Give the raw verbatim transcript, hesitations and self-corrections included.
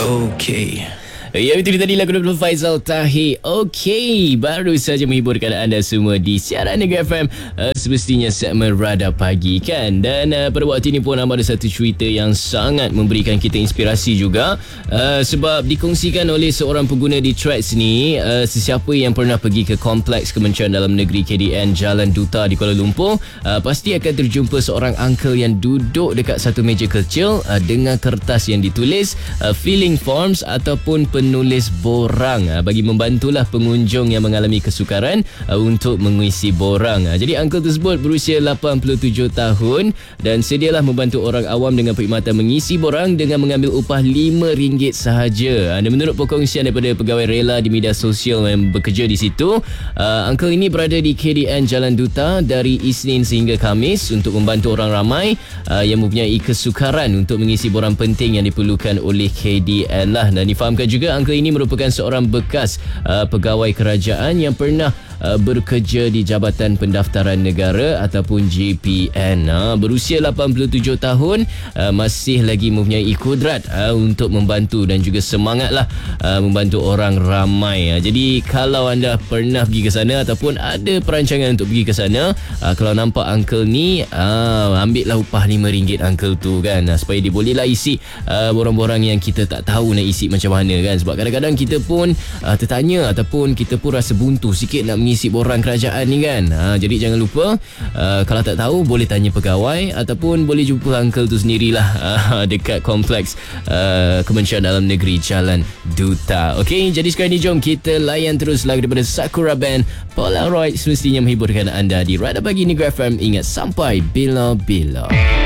Okey. Ya, itu tadi lagu daripada Faizal Tahir. Okey, baru saja menghiburkan anda semua di siaran Negeri F M, uh, semestinya segmen Radar Pagi kan. Dan uh, pada waktu ini pun ada satu cerita yang sangat memberikan kita inspirasi juga, uh, sebab dikongsikan oleh seorang pengguna di Threads ni, uh, sesiapa yang pernah pergi ke Kompleks Kementerian Dalam Negeri K D N Jalan Duta di Kuala Lumpur, uh, pasti akan terjumpa seorang uncle yang duduk dekat satu meja kecil uh, dengan kertas yang ditulis uh, filling forms ataupun penulis borang, bagi membantulah pengunjung yang mengalami kesukaran untuk mengisi borang. Jadi uncle tersebut berusia lapan puluh tujuh tahun dan sedialah membantu orang awam dengan perkhidmatan mengisi borang dengan mengambil upah lima ringgit sahaja. Dan menurut perkongsian daripada pegawai rela di media sosial yang bekerja di situ, uncle ini berada di K D N Jalan Duta dari Isnin sehingga Khamis untuk membantu orang ramai yang mempunyai kesukaran untuk mengisi borang penting yang diperlukan oleh K D N lah. Dan difahamkan juga uncle ini merupakan seorang bekas uh, pegawai kerajaan yang pernah uh, bekerja di Jabatan Pendaftaran Negara ataupun J P N. Uh, berusia lapan puluh tujuh tahun, uh, masih lagi mempunyai kudrat uh, untuk membantu dan juga semangatlah uh, membantu orang ramai. Uh, jadi kalau anda pernah pergi ke sana ataupun ada perancangan untuk pergi ke sana, uh, kalau nampak uncle ni, uh, ambil lah upah lima ringgit uncle tu kan, uh, supaya dia bolehlah isi uh, borang-borang yang kita tak tahu nak isi macam mana kan. Sebab kadang-kadang kita pun uh, tertanya ataupun kita pun rasa buntu sikit nak mengisi borang kerajaan ni kan. Uh, jadi jangan lupa, uh, kalau tak tahu boleh tanya pegawai ataupun boleh jumpa uncle tu sendirilah uh, dekat Kompleks uh, Kementerian Dalam Negeri Jalan Duta. Okey, jadi sekarang ni jom kita layan terus lagu daripada Sakura Band, Polaroid, semestinya menghiburkan anda di Radar Pagi Negeri F M. Ingat, sampai bila-bila.